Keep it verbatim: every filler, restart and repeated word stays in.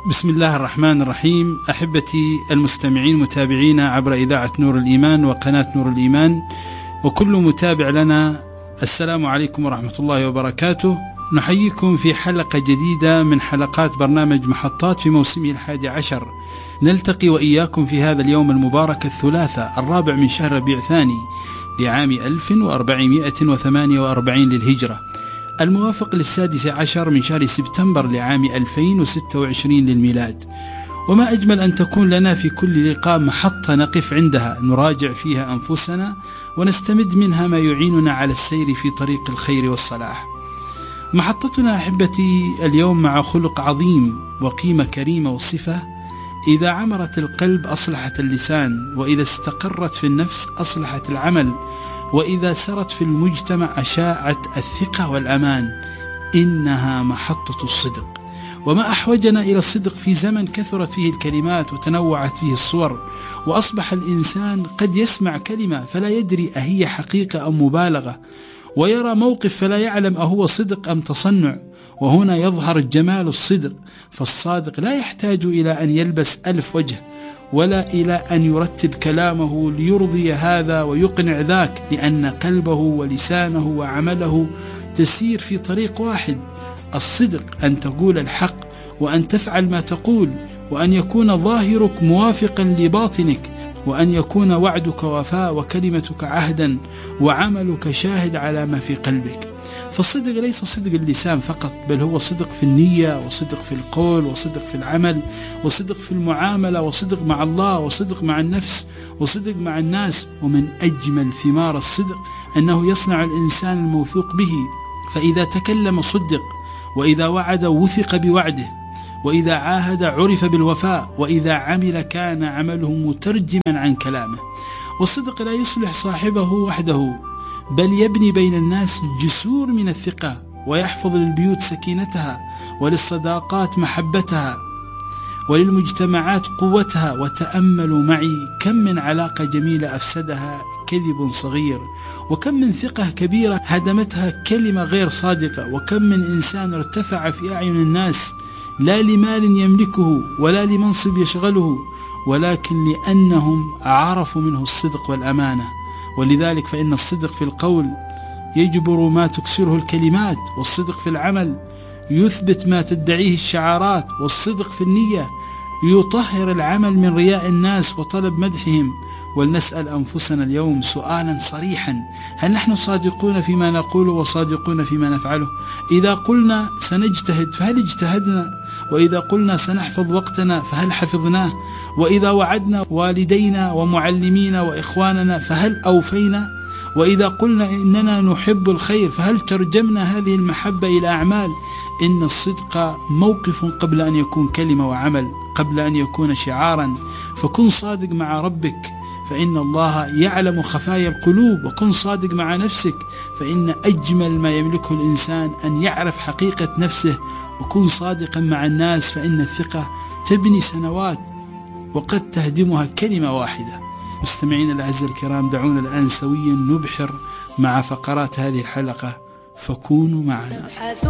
بسم الله الرحمن الرحيم. أحبتي المستمعين متابعين عبر إذاعة نور الإيمان وقناة نور الإيمان وكل متابع لنا، السلام عليكم ورحمة الله وبركاته. نحييكم في حلقة جديدة من حلقات برنامج محطات في موسمه الحادي عشر. نلتقي وإياكم في هذا اليوم المبارك الثلاثاء الرابع من شهر ربيع ثاني لعام ألف وأربعمائة وثمانية وأربعين للهجرة، الموافق للسادس عشر من شهر سبتمبر لعام ألفين وستة وعشرين للميلاد. وما أجمل أن تكون لنا في كل لقاء محطة نقف عندها نراجع فيها أنفسنا ونستمد منها ما يعيننا على السير في طريق الخير والصلاح. محطتنا أحبتي اليوم مع خلق عظيم وقيمة كريمة وصفة إذا عمرت القلب أصلحت اللسان، وإذا استقرت في النفس أصلحت العمل، وإذا سرت في المجتمع أشاعت الثقة والأمان. إنها محطة الصدق. وما أحوجنا إلى الصدق في زمن كثرت فيه الكلمات وتنوعت فيه الصور، وأصبح الإنسان قد يسمع كلمة فلا يدري أهي حقيقة أم مبالغة، ويرى موقف فلا يعلم أهو صدق أم تصنع. وهنا يظهر جمال الصدق، فالصادق لا يحتاج إلى أن يلبس ألف وجه، ولا إلى أن يرتب كلامه ليرضي هذا ويقنع ذاك، لأن قلبه ولسانه وعمله تسير في طريق واحد. الصدق أن تقول الحق وأن تفعل ما تقول، وأن يكون ظاهرك موافقا لباطنك، وأن يكون وعدك وفاء وكلمتك عهدا وعملك شاهد على ما في قلبك. فالصدق ليس صدق اللسان فقط، بل هو صدق في النية، وصدق في القول، وصدق في العمل، وصدق في المعاملة، وصدق مع الله، وصدق مع النفس، وصدق مع الناس. ومن أجمل ثمار الصدق أنه يصنع الإنسان الموثوق به، فإذا تكلم صدق، وإذا وعد وثق بوعده، وإذا عاهد عرف بالوفاء، وإذا عمل كان عمله مترجما عن كلامه. والصدق لا يصلح صاحبه وحده، بل يبني بين الناس جسور من الثقة، ويحفظ للبيوت سكينتها، وللصداقات محبتها، وللمجتمعات قوتها. وتأملوا معي كم من علاقة جميلة أفسدها كذب صغير، وكم من ثقة كبيرة هدمتها كلمة غير صادقة، وكم من إنسان ارتفع في أعين الناس لا لمال يملكه ولا لمنصب يشغله، ولكن لأنهم عرفوا منه الصدق والأمانة. ولذلك فإن الصدق في القول يجبر ما تكسره الكلمات، والصدق في العمل يثبت ما تدعيه الشعارات، والصدق في النية يطهر العمل من رياء الناس وطلب مدحهم. ولنسأل أنفسنا اليوم سؤالا صريحا: هل نحن صادقون فيما نقول وصادقون فيما نفعله؟ إذا قلنا سنجتهد فهل اجتهدنا؟ وإذا قلنا سنحفظ وقتنا فهل حفظناه؟ وإذا وعدنا والدينا ومعلمينا وإخواننا فهل أوفينا؟ وإذا قلنا إننا نحب الخير فهل ترجمنا هذه المحبة إلى أعمال؟ إن الصدق موقف قبل أن يكون كلمة وعمل، قبل أن يكون شعارا. فكن صادق مع ربك فإن الله يعلم خفايا القلوب، وكن صادق مع نفسك فإن أجمل ما يملكه الإنسان أن يعرف حقيقة نفسه، وكن صادقا مع الناس فإن الثقة تبني سنوات وقد تهدمها كلمة واحدة. مستمعين الأعزاء الكرام، دعونا الآن سويا نبحر مع فقرات هذه الحلقة، فكونوا معنا.